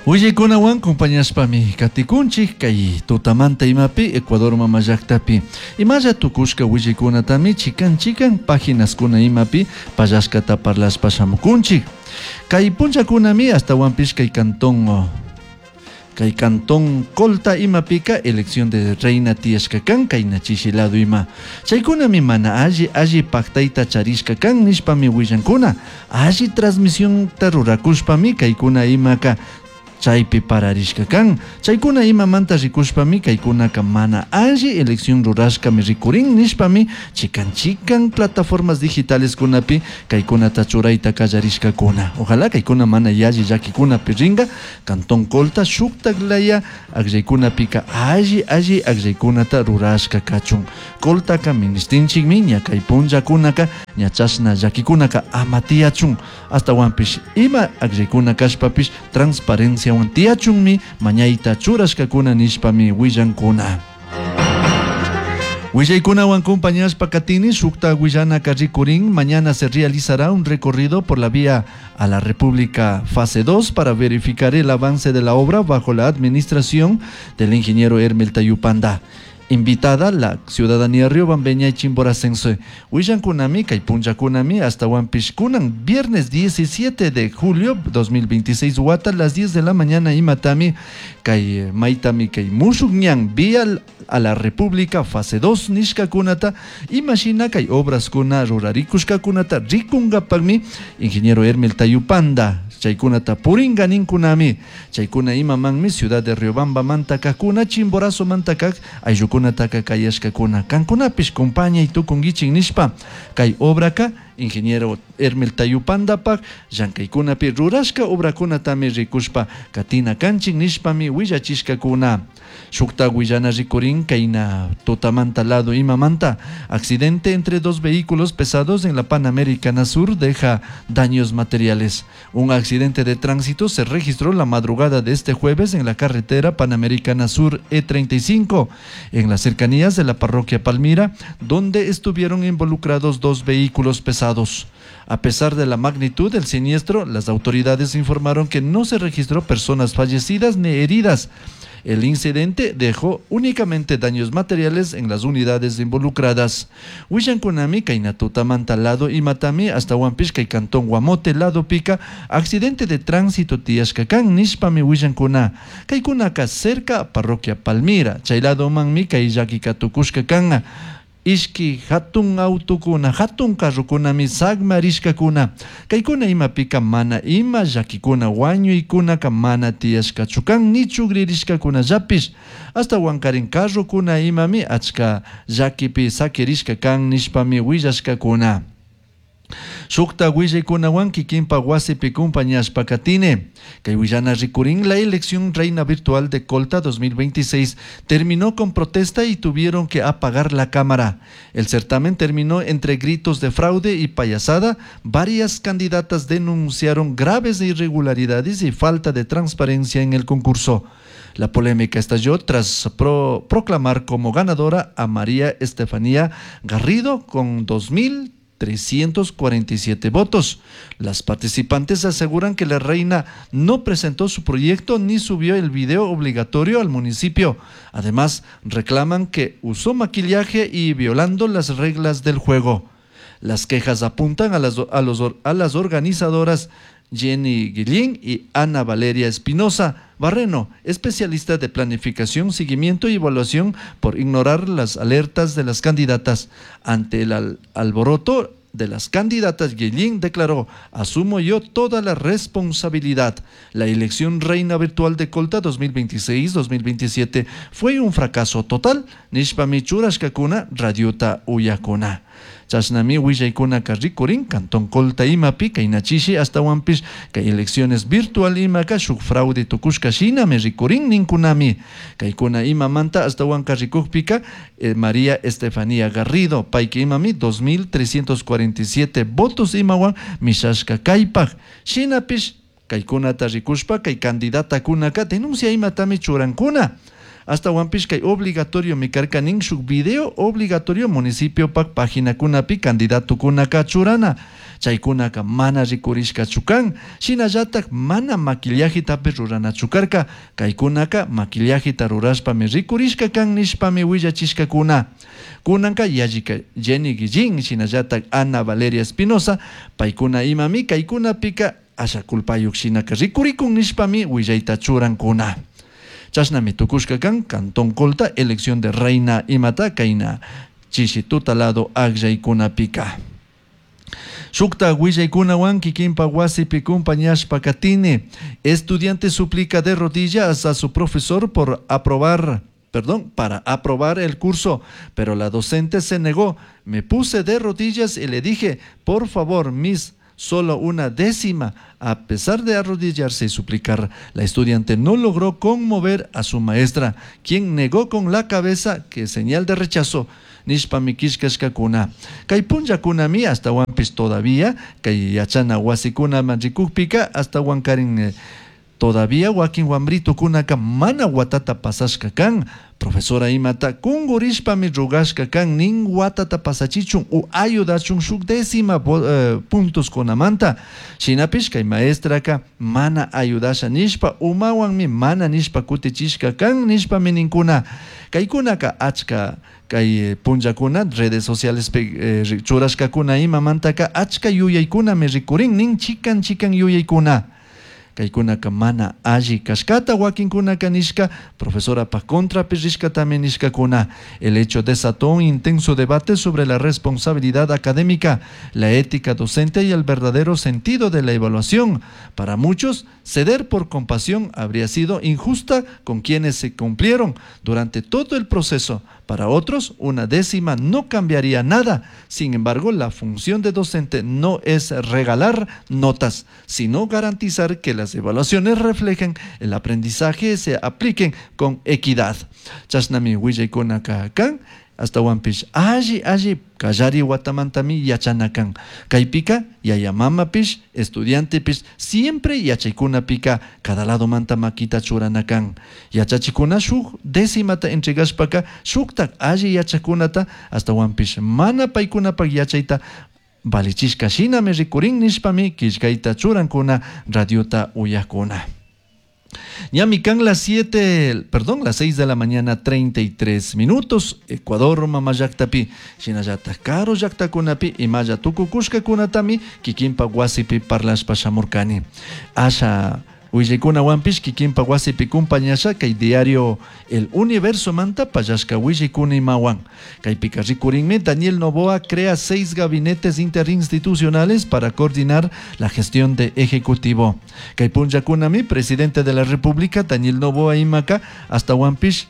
Willikunawan compañaspami katikunchik kay tutamanta imapi Ecuador mamallaktapi. Imalla tukushka willikunatami chikan páginaskuna imapi pallashkata parlaspa shamukunchik. Kay punchakunami hasta wampish kay cantón Colta imapika elección de reina tiashka kan kay nachishilado ima. Chaykunami mana alli pactaita charishka kan nishpami willankuna. Alli transmisión rurakushpami kaykuna imaka chaypi pararishka kan. Chaykuna imamanta rikushpami kaykunaka mana alli elección rurashkami rikurin nishpami chikan plataformas digitales kunapi kaykunata churayta kallarishka kuna. Ojalá kaykuna mana yalli llakikunapi ringa Cantón Colta shuktaklaya agllaykunapika alli agllaykunata rurashka kachun. Coltaka ministinchikmi ña kay punllakunaka ñachashna llakikunaka amatiyachun hasta wampish ima agllaykuna kashpapish transparencia tiachunmi mañayta churashkakuna nishpami willankuna. Willaykunawan compañashpa katini shukta willana karikurin. Mañana se realizará un recorrido por la vía a la República fase 2 para verificar el avance de la obra bajo la administración del ingeniero Hermel Tayupanda. Invitada la ciudadanía riobambeña y chimboracense. Willankunami kay punchakunami hasta Wampishkunan viernes 17 de julio 2026 Huata las 10 de la mañana y matami kay maitami kay mushugñan vía a la República fase 2 nishkakunata imagina kay obras kuna rurarikushkakunata rikungapagmi ingeniero Hermel Tayupanda. Chaykunata puringaninkunami chaykuna imamanmi ciudad de Riobamba mantakakuna chimborazo mantakak ayllukunataka kayashkakuna kankunapish compaña y tukungichik nishpa kay obraka ingeniero Hermel Tayupandapak llankaykunapi rurashka obrakunatami rikushpa katina kanchik nishpami willachishkakuna. Shukta Guillana Rikurin Kaina Totamanta lado Imamanta. Accidente entre dos vehículos pesados en la Panamericana Sur deja daños materiales. Un accidente de tránsito se registró la madrugada de este jueves en la carretera Panamericana Sur E35, en las cercanías de la parroquia Palmira, donde estuvieron involucrados dos vehículos pesados. A pesar de la magnitud del siniestro, las autoridades informaron que no se registró personas fallecidas ni heridas. El incidente dejó únicamente daños materiales en las unidades involucradas. Willankunami Kainatutamanta lado y Matami hasta Huampishka y Cantón Guamote lado pica. Accidente de tránsito Tiashkakan Nishpami Willankuna. Kaikunaka cerca parroquia Palmira. Chaylado Manmi Kaiyaki Katukushkakan. Ishki hatun autukuna hatun carrukunami sagmarishkakuna kaykuna imapika mana ima llakikuna wañuykuna mana tiyashkachukan ni chugririshkakuna llapish hasta wankarin carrukuna imami achka llakipi sakirishkakan nishpami willashkakuna. Shukta Willaykunawan kikinpa wasipi compañashpa katine. Kay Willana Rikurin, la elección reina virtual de Colta 2026 terminó con protesta y tuvieron que apagar la cámara. El certamen terminó entre gritos de fraude y payasada. Varias candidatas denunciaron graves irregularidades y falta de transparencia en el concurso. La polémica estalló tras proclamar como ganadora a María Estefanía Garrido con 2.347 votos. Las participantes aseguran que la reina no presentó su proyecto ni subió el video obligatorio al municipio. Además, reclaman que usó maquillaje y violando las reglas del juego. Las quejas apuntan a las organizadoras Jenny Guillén y Ana Valeria Espinosa Barreno, especialista de planificación, seguimiento y evaluación, por ignorar las alertas de las candidatas. Ante el alboroto de las candidatas, Guillén declaró: asumo yo toda la responsabilidad. La elección reina virtual de Colta 2026-2027 fue un fracaso total. Nishpami churashkakuna radiota uyakuna. Chasnami Willaykuna Karrikurin, Cantón Colta imapi, Kainachishi hasta Wampish, kay elecciones virtual imaka shuk fraude tukushkashina me rikurin ninkunami. Kaykuna imamanta hasta Huancarricupika, María Estefanía Garrido, Paike imami 2.347 votos imawan mishashka kaypag. Shinapish, kaykuna tarrikushpa, kay candidata kunaka denuncia imatami churankuna. Hasta Huampishkay obligatorio mikarkanin shuk video obligatorio municipio pak página kunapi candidato kunaka churana. chaykunaka mana rikurishkachu kan, shinallatak mana maquillajitapi ruranachukarka, kaykunaka maquillajita rurashpami rikurishka kan nishpami willachishkakuna. Kunanka Jenny Guillén, shinallatak Ana Valeria Espinosa, paykuna imami kaykunapika asha kulpayuk shinaka rikurikun nishpami willayta churankuna. Chashnami tukushka kan Cantón Colta, elección de reina imata kaina chishi tutalado agllaikunapika. Shukta willaykunawan kikinpa wasipi kumpañashpa katini. Estudiante suplica de rodillas a su profesor para aprobar el curso, pero la docente se negó. Me puse de rodillas y le dije, por favor, miss, solo una décima. A pesar de arrodillarse y suplicar, la estudiante no logró conmover a su maestra, quien negó con la cabeza que señal de rechazo. Nishpami kishkashkakuna. Kay punllakunami hasta wampis todavía, kay yachana wasikuna manrikukpika hasta wankarin todavía wakin wambrito kunaka mana watata pasashka kan. Profesora imata kungurishpami rugashka kan nin watata pasachichun u ayudachun shuk décima puntos konamanta. Shinapish kay maestra ka mana ayudasha nishpa umawanmi mana nishpa kutichishka kan nishpami ninkuna. Kaykunaka achka kay punjakuna redes sociales churashkakuna imamantaka achka yuyaykuna me rikurin nin chikan yuyaykuna. Kaykunaka mana alli kashkata wakinkunaka nishka, profesora pa contra pishkatami nishkakuna. El hecho desató un intenso debate sobre la responsabilidad académica, la ética docente y el verdadero sentido de la evaluación. Para muchos, ceder por compasión habría sido injusta con quienes se cumplieron durante todo el proceso. Para otros, una décima no cambiaría nada. Sin embargo, la función de docente no es regalar notas, sino garantizar que las evaluaciones reflejen el aprendizaje y se apliquen con equidad. Chasnami willaykunaka kan, hasta wampish allí kallari watamantami yachanakan. Kaypika yayamamapish, estudiantepish, siempre yachaykunapika cada lado manta makita churanakan. Yachachikuna shuk décimata entregashpaka shuktak alli yachakunata hasta wampish mana paykunapak yachayta valichishka shinami rikurin nishpami kishkayta churankuna radiota uyakuna. Ñamican las 6 de la mañana 33 minutos. Ecuador mamayaktapi shinallata karo yaktakunapi imaya tukukushka kunatami kikinpa wasipi parlashpa shamurkani. Asha Willaykuna wampish kikinpa wasipi kumpañasha kay diario El Universo manta payashka willaykuna imawan. Kaypika rikurinmi Daniel Noboa crea 6 gabinetes interinstitucionales para coordinar la gestión de ejecutivo. Kay punllakunami presidente de la República Daniel Noboa imaka hasta wampish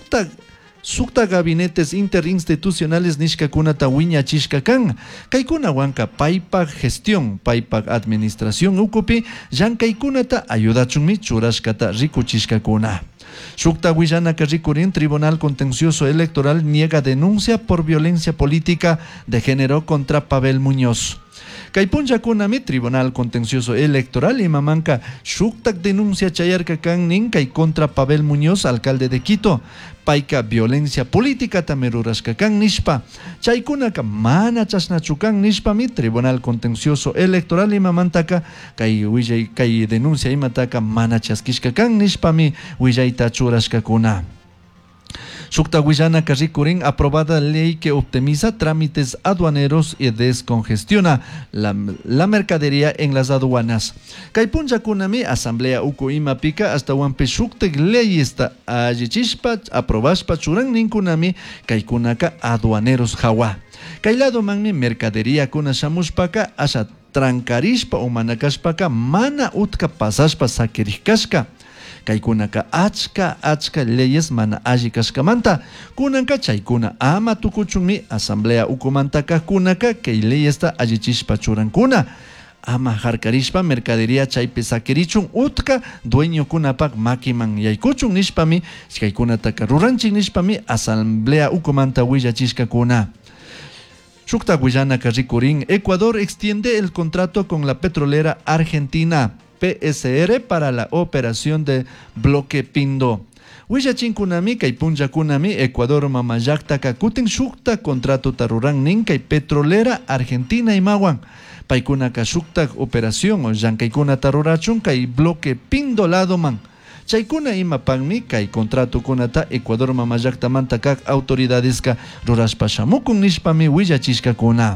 sukta gabinetes interinstitucionales nishkakunata wiñachishkakan. Kaykuna wanka paypak gestión, paypak administración ukupi llankaykunata ayudachunmi churashkata rikuchishkakuna. Shukta Willanaka rikurin Tribunal Contencioso Electoral niega denuncia por violencia política de género contra Pavel Muñoz. Kaypunllakunami Tribunal Contencioso Electoral imamanka shuktak denuncia chayarka kan ninkay contra Pavel Muñoz, alcalde de Quito. Paika violencia política tamerurashka kan nishpa. Chaykunaka mana chasnachukan nishpami Tribunal Contencioso Electoral imamantaka kay denuncia imataka mana chaskishka kan nishpami willayta churashkakuna. Shukta Willanaka rikurin aprobada ley que optimiza trámites aduaneros y descongestiona la mercadería en las aduanas. Kaypunllakunami asamblea uku imapika hasta wampe shuktek ley esta allichishpa aprobashpa churan ninkunami kaykunaka aduaneros hawa. Kaylado manmi mercadería kuna shamushpaka asha trancarishpa o manakashpaka mana utka pasashpa sakirikashka. Kaykunaka achka leyes mana alli kashkamanta kunanka chaykuna ama tukuchunmi asamblea ukumantaka kunaka kay leyesta allichishpa churankuna ama harkarishpa mercadería chaypi sakirichun utka dueño kunapak makiman yaykuchun nishpami kaykunataka ruranchik nishpami asamblea ukumanta willachishkakuna. Shukta Willanaka rikurin Ecuador extiende el contrato con la petrolera argentina PSR para la operación de bloque Pindo. Willachinkunami kay punllakunami Ecuador mamallaktaka kutin shukta contrato taruran nin kay petrolera argentina imawan Paikunaka shuktak operación o llankaykunata rurachun kay bloque pindolado man. Chaykuna imapanmi kay contrato kunata Ecuador mamallaktamanta kak autoridadesca rurashpa shamukun nishpami willachishkakuna.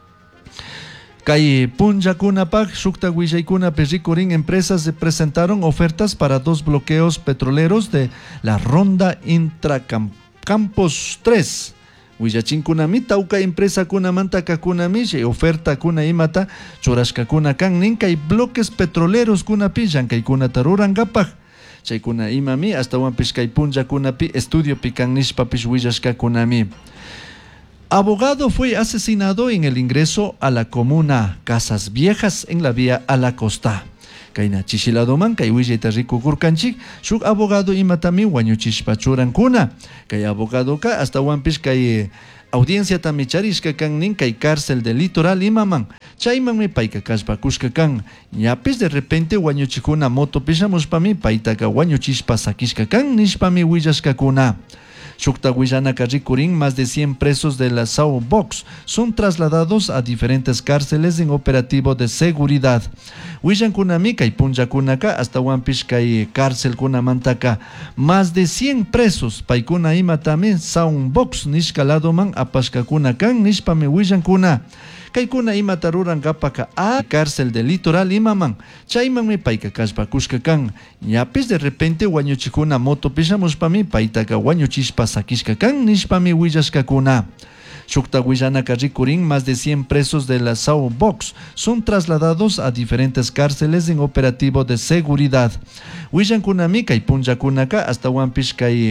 Kay punllakunapak shukta willaykunapi rikurin empresas presentaron ofertas para 2 bloqueos petroleros de la Ronda Intracampos 3. Willachinkunami tauka empresa kunamanta kakunami oferta kuna imata churashkakuna kan nin kay bloques petroleros kunapi llankaykunata rurangapaj. Chaykuna imami hasta wanpish kay punllakunapi estudio pikan nishpapish willashkakunami. Abogado fue asesinado en el ingreso a la comuna Casas Viejas en la vía a la costa. Kaina chishiladoman kay willeta rico kurkanchik shuk abogado imatami wañuchishpa churankuna. Kay abogado ka hasta wanpish kay audiencia tamicharishka kan nin kay cárcel del litoral imaman. Chaymanmi payka kashpa kushka kan. Ñapis de repente wañuchikuna moto pishamushpami paytaka wañuchishpa sakishka kan nishpami willashkakuna. Shukta Huillanaka rikurin, más de 100 presos de la Sao Box son trasladados a diferentes cárceles en operativo de seguridad. Huillankunami kay punllakunaka hasta wanpish kay cárcel kunamantaka más de 100 presos paykuna imatami Sao Box nishkaladoman apashkakuna kan nishpami Huillankuna. Kaykuna imataruranqapaka a cárcel del litoral imaman. Chaymanmi payka kashpa kushka kan. Ñapis de repente wañuchikuna moto pishamushpami paytaka wañuchishpa sakishka kan nishpami willashkakuna. Shukta Huillanaka rikurin, más de 100 presos de la Sao Box son trasladados a diferentes cárceles en operativo de seguridad. Huillankunami kay punllakunaka hasta wanpish kay